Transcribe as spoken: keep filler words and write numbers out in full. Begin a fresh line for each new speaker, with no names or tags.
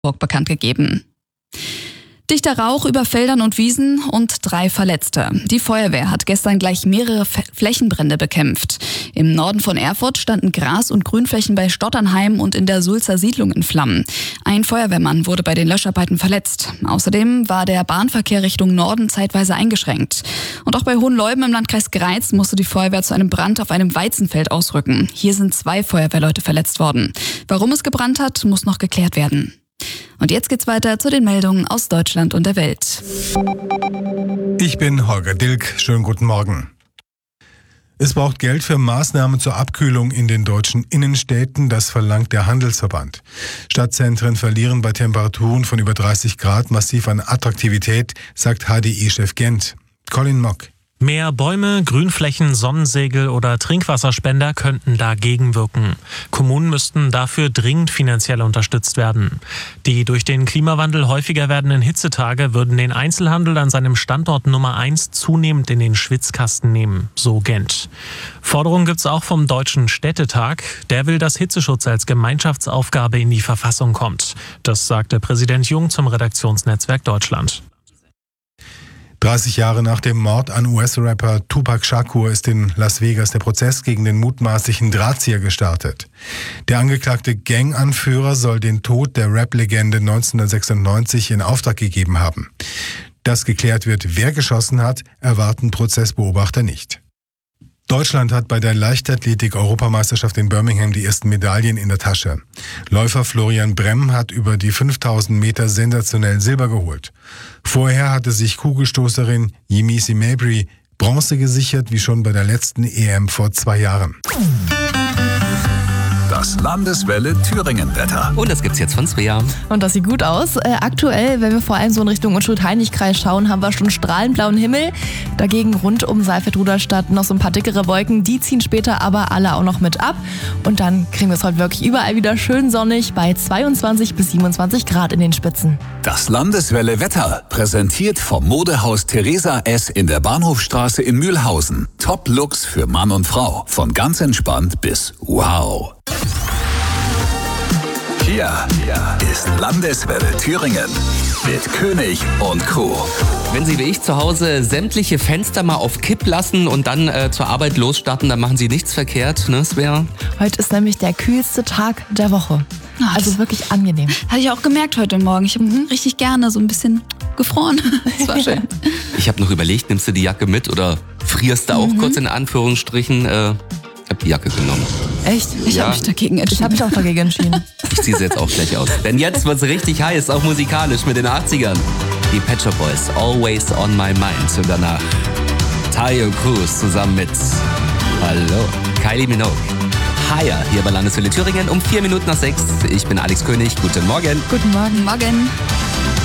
bekannt gegeben. Dichter Rauch über Feldern und Wiesen und drei Verletzte. Die Feuerwehr hat gestern gleich mehrere F- Flächenbrände bekämpft. Im Norden von Erfurt standen Gras- und Grünflächen bei Stotternheim und in der Sulzer Siedlung in Flammen. Ein Feuerwehrmann wurde bei den Löscharbeiten verletzt. Außerdem war der Bahnverkehr Richtung Norden zeitweise eingeschränkt. Und auch bei Hohenleuben im Landkreis Greiz musste die Feuerwehr zu einem Brand auf einem Weizenfeld ausrücken. Hier sind zwei Feuerwehrleute verletzt worden. Warum es gebrannt hat, muss noch geklärt werden. Und jetzt geht's weiter zu den Meldungen aus Deutschland und der Welt.
Ich bin Holger Dilk. Schönen guten Morgen. Es braucht Geld für Maßnahmen zur Abkühlung in den deutschen Innenstädten, das verlangt der Handelsverband. Stadtzentren verlieren bei Temperaturen von über dreißig Grad massiv an Attraktivität, sagt H D I-Chef Gent. Colin Mock.
Mehr Bäume, Grünflächen, Sonnensegel oder Trinkwasserspender könnten dagegen wirken. Kommunen müssten dafür dringend finanziell unterstützt werden. Die durch den Klimawandel häufiger werdenden Hitzetage würden den Einzelhandel an seinem Standort Nummer eins zunehmend in den Schwitzkasten nehmen, so Gent. Forderung gibt's auch vom Deutschen Städtetag. Der will, dass Hitzeschutz als Gemeinschaftsaufgabe in die Verfassung kommt. Das sagte Präsident Jung zum Redaktionsnetzwerk Deutschland.
dreißig Jahre nach dem Mord an U S-Rapper Tupac Shakur ist in Las Vegas der Prozess gegen den mutmaßlichen Drahtzieher gestartet. Der angeklagte Gang-Anführer soll den Tod der Rap-Legende neunzehnhundertsechsundneunzig in Auftrag gegeben haben. Dass geklärt wird, wer geschossen hat, erwarten Prozessbeobachter nicht. Deutschland hat bei der Leichtathletik-Europameisterschaft in Birmingham die ersten Medaillen in der Tasche. Läufer Florian Bremm hat über die fünftausend Meter sensationell Silber geholt. Vorher hatte sich Kugelstoßerin Yemisi Mabry Bronze gesichert, wie schon bei der letzten E M vor zwei Jahren.
Das Landeswelle Thüringen-Wetter.
Und das gibt's jetzt von Svea.
Und das sieht gut aus. Äh, aktuell, wenn wir vor allem so in Richtung Unschuld-Heinig-Kreis schauen, haben wir schon strahlend blauen Himmel. Dagegen rund um Saalfeld-Rudolstadt noch so ein paar dickere Wolken. Die ziehen später aber alle auch noch mit ab. Und dann kriegen wir es heute wirklich überall wieder schön sonnig bei zweiundzwanzig bis siebenundzwanzig Grad in den Spitzen.
Das Landeswelle Wetter, präsentiert vom Modehaus Theresa S. in der Bahnhofstraße in Mühlhausen. Top-Looks für Mann und Frau. Von ganz entspannt bis wow. Hier ist Landeswelle Thüringen mit König und Co.
Wenn Sie wie ich zu Hause sämtliche Fenster mal auf Kipp lassen und dann äh, zur Arbeit losstarten, dann machen Sie nichts verkehrt, ne, Svea?
Heute ist nämlich der kühlste Tag der Woche.
Ach,
Also wirklich angenehm.
Hatte ich auch gemerkt heute Morgen. Ich habe mhm. richtig gerne so ein bisschen gefroren. Das war schön.
Ich habe noch überlegt, nimmst du die Jacke mit oder frierst du auch
Mhm.
kurz in Anführungsstrichen? Äh, ich habe die Jacke genommen.
Echt?
Ich
Ja.
habe mich dagegen
Ich
entschieden.
habe mich auch dagegen entschieden.
Ich ziehe sie jetzt auch gleich aus. Denn jetzt wird's richtig heiß, auch musikalisch mit den achtzigern. Die Pet Shop Boys, Always on My Mind. Und danach Tayo Cruz zusammen mit Hallo, Kylie Minogue. Higher hier bei Landeswelle Thüringen um vier Minuten nach sechs. Ich bin Alex König. Guten Morgen.
Guten Morgen.
Morgen.